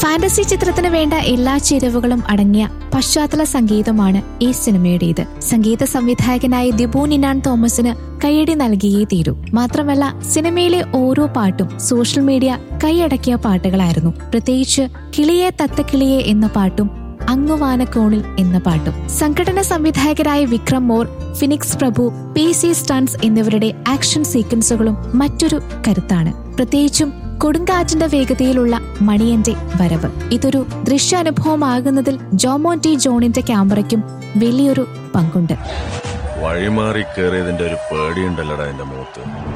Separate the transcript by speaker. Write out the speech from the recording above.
Speaker 1: Fantasy ചിത്രത്തിന് വേണ്ട എല്ലാ ചേരുവകളും അടങ്ങിയ പശ്ചാത്തല സംഗീതമാണ് ഈ സിനിമയുടേത്. സംഗീത സംവിധായകനായ ദിബു നിനാൻ തോമസിന് കയ്യടി നൽകിയേ തീരൂ. മാത്രമല്ല, സിനിമയിലെ ഓരോ പാട്ടും സോഷ്യൽ മീഡിയ കൈയടക്കിയ പാട്ടുകളായിരുന്നു. പ്രത്യേകിച്ച് കിളിയെ തത്തക്കിളിയെ എന്ന പാട്ടും അങ്ങുവാനക്കോണിൽ എന്ന പാട്ടും. സംഘടന സംവിധായകരായ വിക്രം മോർ, ഫിനിക്സ് പ്രഭു, PC സ്റ്റൺസ് എന്നിവരുടെ ആക്ഷൻ സീക്വൻസുകളും മറ്റൊരു കരുത്താണ്. പ്രത്യേകിച്ചും കൊടുങ്കാറ്റിന്റെ വേഗതയിലുള്ള മണിയന്റെ വരവ്. ഇതൊരു ദൃശ്യാനുഭവമാകുന്നതിൽ ജോമോൻ ടി ജോണിന്റെ ക്യാമറയ്ക്കും വലിയൊരു പങ്കുണ്ട്.
Speaker 2: വഴിമാറി കയറിയതിന്റെ ഒരു പേടിയുണ്ടല്ലടാ എന്റെ മുഖത്ത്.